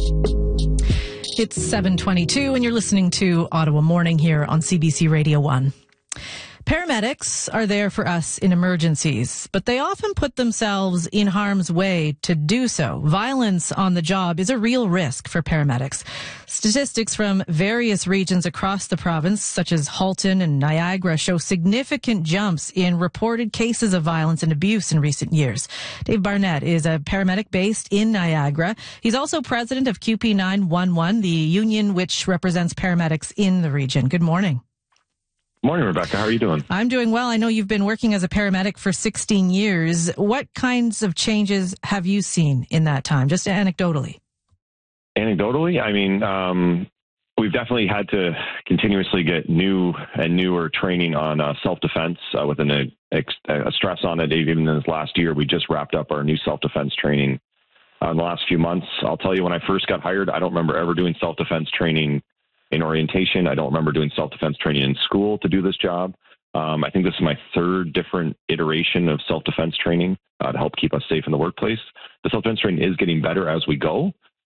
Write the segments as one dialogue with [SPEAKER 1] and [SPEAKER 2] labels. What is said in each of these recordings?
[SPEAKER 1] It's 7:22 and you're listening to Ottawa Morning here on CBC Radio 1. Paramedics are there for us in emergencies, but they often put themselves in harm's way to do so. Violence on the job is a real risk for paramedics. Statistics from various regions across the province, such as Halton and Niagara, show significant jumps in reported cases of violence and abuse in recent years. Dave Barnett is a paramedic based in Niagara. He's also president of CUPE 911, the union which represents paramedics in the region. Good morning.
[SPEAKER 2] Morning, Rebecca. How are you doing?
[SPEAKER 1] I'm doing well. I know you've been working as a paramedic for 16 years. What kinds of changes have you seen in that time, just anecdotally?
[SPEAKER 2] Anecdotally, I mean, we've definitely had to continuously get new and newer training on self-defense with a stress on it. Even in this last year, we just wrapped up our new self-defense training in the last few months. I'll tell you, when I first got hired, I don't remember ever doing self-defense training in orientation. I don't remember doing self-defense training in school to do this job. I think this is my third different iteration of self-defense training to help keep us safe in the workplace. The self-defense training is getting better as we go,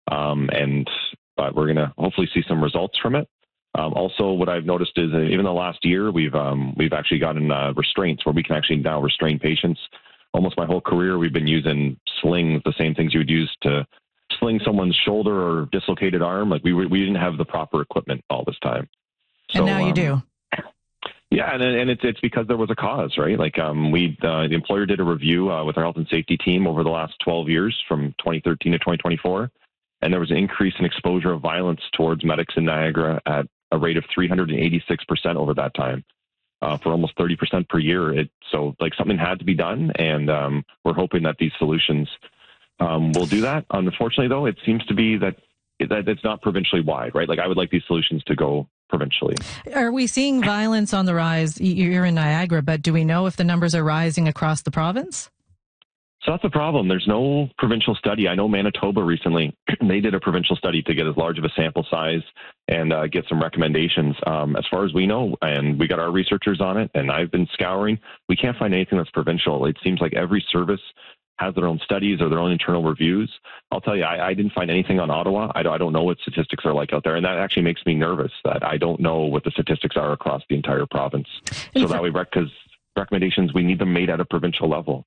[SPEAKER 2] but we're going to hopefully see some results from it. Also, what I've noticed is even the last year, we've actually gotten restraints where we can actually now restrain patients. Almost my whole career, we've been using slings, the same things you would use to sling someone's shoulder or dislocated arm. Like we didn't have the proper equipment all this time.
[SPEAKER 1] So, and now you do.
[SPEAKER 2] Yeah, and it's because there was a cause, right? Like the employer did a review with our health and safety team over the last 12 years from 2013 to 2024, and there was an increase in exposure of violence towards medics in Niagara at a rate of 386% over that time, for almost 30% per year. So something had to be done, and we're hoping that these solutions we'll do that. Unfortunately, though, it seems to be that it's not provincially wide, right? Like I would like these solutions to go provincially.
[SPEAKER 1] Are we seeing violence on the rise? You're in Niagara, but do we know if the numbers are rising across the province?
[SPEAKER 2] So that's the problem. There's no provincial study. I know Manitoba recently, they did a provincial study to get as large of a sample size and get some recommendations. As far as we know, and we got our researchers on it, and I've been scouring, we can't find anything that's provincial. It seems like every service has their own studies or their own internal reviews. I'll tell you, I didn't find anything on Ottawa. I don't know what statistics are like out there, and that actually makes me nervous that I don't know what the statistics are across the entire province. So that way, because recommendations, we need them made at a provincial level.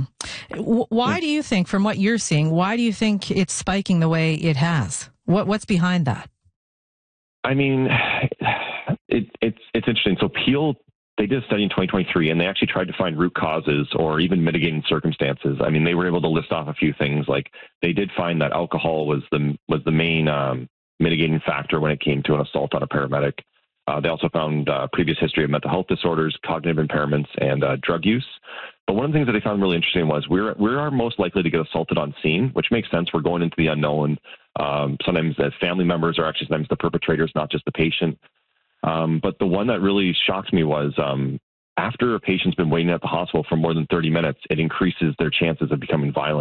[SPEAKER 1] Why do you think, from what you're seeing, why do you think it's spiking the way it has? What's behind that?
[SPEAKER 2] I mean, it's interesting. So Peel, they did a study in 2023, and they actually tried to find root causes or even mitigating circumstances. I mean, they were able to list off a few things. Like they did find that alcohol was the main mitigating factor when it came to an assault on a paramedic. They also found previous history of mental health disorders, cognitive impairments, and drug use. But one of the things that they found really interesting was we are most likely to get assaulted on scene, which makes sense. We're going into the unknown. Sometimes the family members are actually sometimes the perpetrators, not just the patient. But the one that really shocked me was after a patient's been waiting at the hospital for more than 30 minutes, it increases their chances of becoming violent.